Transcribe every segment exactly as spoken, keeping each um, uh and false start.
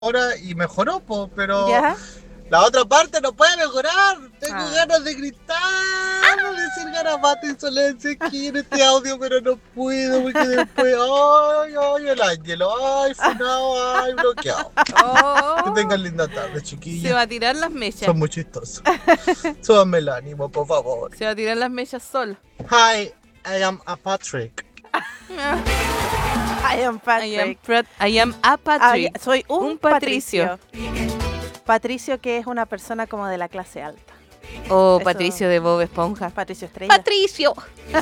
ahora y mejoró, po, pero ¿Ya? la otra parte no puede mejorar. Tengo Ah. ganas de gritar, de decir garabato y insolencia aquí en este audio, pero no puedo porque después, ay, ay, el ángel, ay, funado, ay, bloqueado. Oh, Que tengan linda tarde, se chiquillas. va a tirar las mechas. Son muy chistosos. Súbanme el ánimo, por favor. Se va a tirar las mechas solo. Hi, I am a Patrick. I I am am, Patrick. Pat- I am a Patrick. Ah, soy un, Un Patricio. Patricio. Patricio, que es una persona como de la clase alta. O Eso. Patricio de Bob Esponja. Patricio Estrella. Patricio.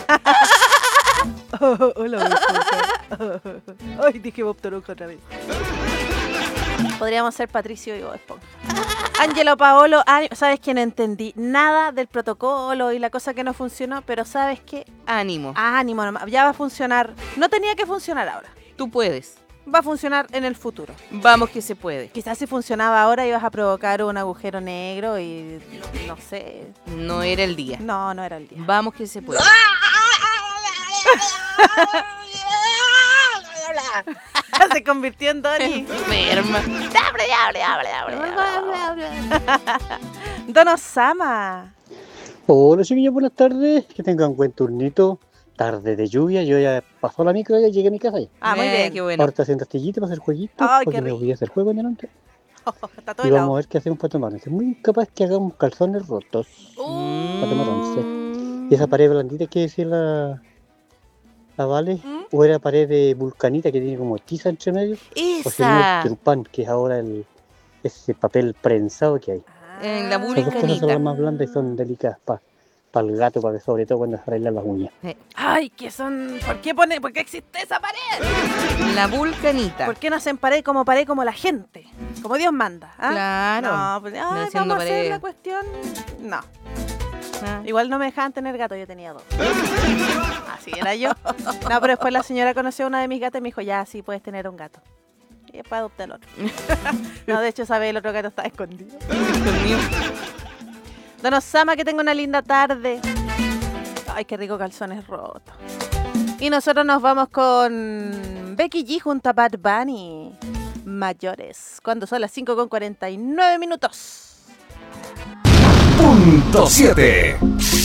Oh, hola, Bob Esponja. Ay, dije Bob Toronja otra vez. Podríamos ser Patricio y Bob Esponja. Ángelo Paolo, ay, sabes que no entendí nada del protocolo y la cosa que no funcionó, pero sabes que Ánimo. ánimo nomás, ya va a funcionar. No tenía que funcionar ahora. Tú puedes. Va a funcionar en el futuro. Vamos que se puede. Quizás si funcionaba ahora ibas a provocar un agujero negro y no sé. No era el día. No, no era el día. Vamos que se puede. Se convirtió en Donnie. Enferma. Don Osama. Hola chiquillos, buenas tardes. Que tengan buen turnito. Tarde de lluvia. Yo ya pasó la micro y llegué a mi casa ya. Ah, muy Eh, bien. Qué bueno. Ahora está haciendo astillita para hacer jueguitos. Ay, porque qué me rico. voy a hacer juego en delante. Oh, está todo Y vamos a helado. ver qué hacemos para tomar. Es muy capaz que hagamos calzones rotos. Uh, Para tomar once. Y esa pared blandita que decía la, la Vale. ¿Mm? O era pared de vulcanita que tiene como tiza entre medio. O si no, el Esa. trupán, que es ahora el, ese papel prensado que hay. En la Ah. Esas dos cosas son vulcanita. las más blandas y son delicadas para el gato, para que sobre todo cuando se arreglan las uñas. Ay, que son. ¿Por qué pone, por qué existe esa pared? La vulcanita. ¿Por qué no hacen pared como pared como la gente? Como Dios manda. ¿ah? Claro. No, pues, ay, Haciendo vamos a hacer pared. la cuestión. No. Ah. Igual no me dejaban tener gato, yo tenía dos. Así era yo. No, pero después la señora conoció a una de mis gatas y me dijo, ya, sí, puedes tener un gato. Y después adopté el otro. No, de hecho, sabes, el otro gato estaba escondido. Conmigo. Don Osama, que tenga una linda tarde. Ay, qué rico calzones rotos. Y nosotros nos vamos con Becky G junto a Bad Bunny. Mayores. Cuando son las cinco con cuarenta y nueve minutos. Punto siete.